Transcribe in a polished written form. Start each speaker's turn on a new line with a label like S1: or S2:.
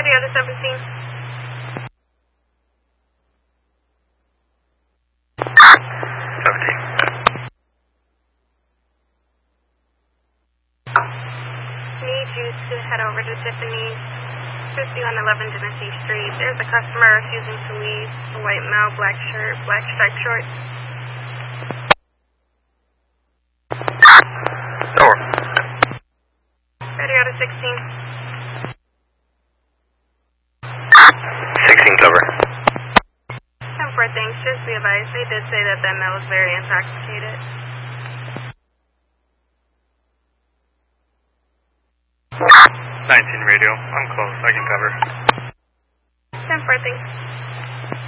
S1: Radio to 17.
S2: 17.
S1: Need you to head over to Tiffany's, 5111 Tennessee Street. There's a customer refusing to leave. A white male, black shirt, black striped shorts.
S2: Door.
S1: Radio to 16.
S2: 16 cover.
S1: 10-4 things, just be advised. They did say that male was very intoxicated.
S2: 19 radio. I'm close. I can cover.
S1: 10-4 things.